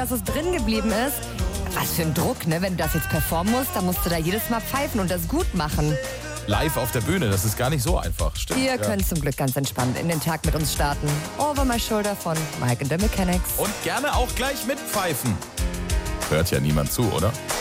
dass es drin geblieben ist. Was für ein Druck, ne? Wenn du das jetzt performen musst, dann musst du da jedes Mal pfeifen und das gut machen. Live auf der Bühne, das ist gar nicht so einfach, stimmt. Ihr könnt zum Glück ganz entspannt in den Tag mit uns starten. Over My Shoulder von Mike and the Mechanics. Und gerne auch gleich mitpfeifen. Hört ja niemand zu, oder?